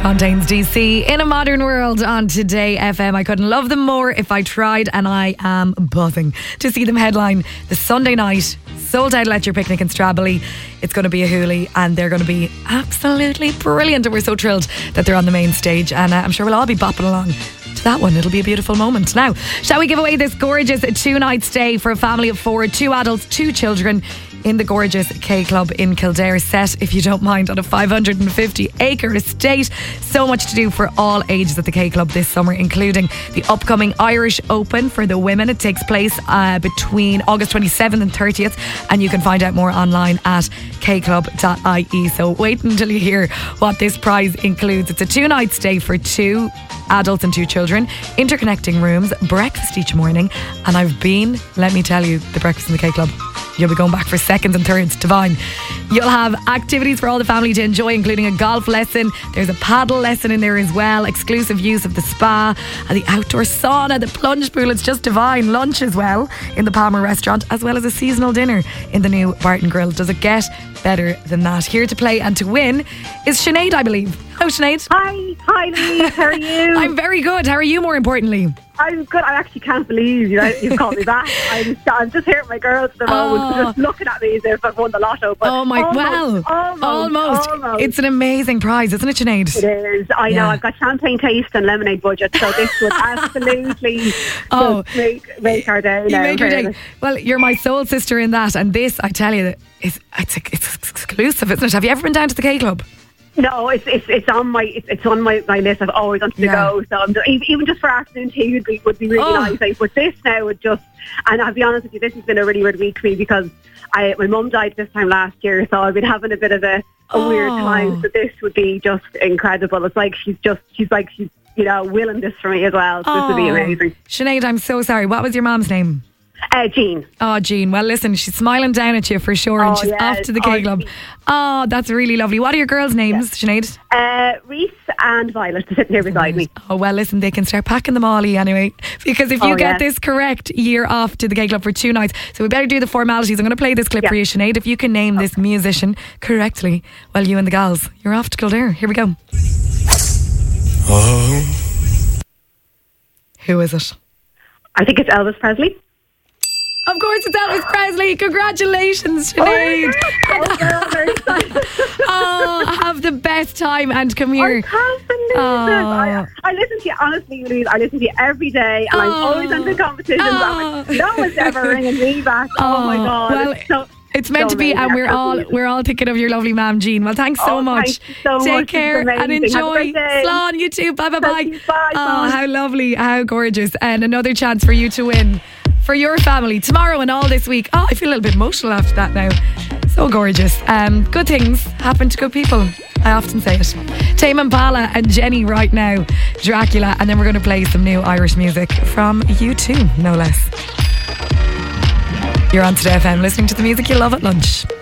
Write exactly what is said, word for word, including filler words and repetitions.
Fontaines D C in a modern world on Today F M. I couldn't love them more if I tried, and I am buzzing to see them headline the Sunday night sold out Let Your Picnic in Strabally. It's going to be a hoolie and they're going to be absolutely brilliant, and we're so thrilled that they're on the main stage, and uh, I'm sure we'll all be bopping along to that one. It'll be a beautiful moment. Now, shall we give away this gorgeous two night stay for a family of four, two adults, two children, in the gorgeous K Club in Kildare, set, if you don't mind, on a five hundred fifty acre estate. So much to do for all ages at the K Club this summer, including the upcoming Irish Open for the women. It takes place uh, between August twenty-seventh and thirtieth, and you can find out more online at k club dot I E. So wait until you hear what this prize includes. It's a two night stay for two adults and two children, interconnecting rooms, breakfast each morning, and I've been, let me tell you, the breakfast in the K Club, you'll be going back for seconds and thirds. Divine. You'll have activities for all the family to enjoy, including a golf lesson. There's a paddle lesson in there as well. Exclusive use of the spa and the outdoor sauna, the plunge pool. It's just divine. Lunch as well in the Palmer restaurant, as well as a seasonal dinner in the new Barton Grill. Does it get better than that? Here to play and to win is Sinead, I believe. Hello, Sinead. Hi, hi Lee, how are you? I'm very good. How are you, more importantly? I'm good. I actually can't believe you, you've called me back. I'm, I'm just here with my girls at the moment, Oh. just looking at me as if I've won the lotto. But Oh my, almost, well, almost, almost. almost. It's an amazing prize, isn't it, Sinead? It is. I Yeah. know. I've got champagne taste and lemonade budget, so this would absolutely Oh. just make, make our day. You now, make your day. really. Well, you're my soul sister in that, and this, I tell you, is it's it's exclusive, isn't it? Have you ever been down to the K Club? No, it's it's it's on my it's, it's on my, my list. I've always wanted to Yeah. go. So I'm just, even even just for afternoon tea would be would be really Oh. nice. Like, but this now would just, and I'll be honest with you, this has been a really weird week for me because I my mum died this time last year, so I've been having a bit of a, a weird Oh. time. So this would be just incredible. It's like she's just she's like she's you know willing this for me as well. So this would be Oh. amazing. Sinead, I'm so sorry. What was your mom's name? Uh, Jean. Oh, Jean. Well, listen, she's smiling down at you for sure, and Oh, she's yeah. off to the Oh, K Club. Oh, that's really lovely. What are your girls' names, Sinead? Uh, Reese and Violet are sitting here beside me. Oh, well, listen, they can start packing the molly anyway, because if you Oh, get yeah. this correct, you're off to the K Club for two nights. So we better do the formalities. I'm going to play this clip Yeah. for you, Sinead. If you can name this musician correctly, well, you and the gals, you're off to Kildare. Here we go. Oh. Who is it? I think it's Elvis Presley. Of course, it's Elvis Presley. Congratulations, Sinead. Oh, girl, very excited. Oh, have the best time and come I here. can't believe Oh. this. I, I listen to you, honestly, Louise, I listen to you every day, and I'm Oh. always entering competitions. Oh. And no one's ever ringing me back. Oh, my God. Well, it's so, it's meant so to be, amazing. and I we're can't all believe it. we're all thinking of your lovely ma'am, Jean. Well, thanks so Oh, much. thank you so Take much. This care is and amazing. Have a enjoy. great day. Slán, you too. Bye bye bye. Thank you. Bye, Oh, bye. how lovely, how gorgeous, and another chance for you to win for your family tomorrow and all this week. Oh, I feel a little bit emotional after that now. So gorgeous. Um, good things happen to good people. I often say it. Tame Impala and Jenny right now, Dracula, and then we're going to play some new Irish music from U two, no less. You're on Today F M, listening to the music you love at lunch.